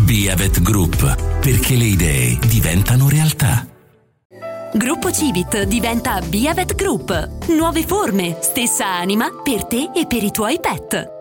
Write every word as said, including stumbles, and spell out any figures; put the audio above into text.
Biavet Group, perché le idee diventano realtà. Gruppo Civit diventa Biavet Group. Nuove forme, stessa anima per te e per i tuoi pet.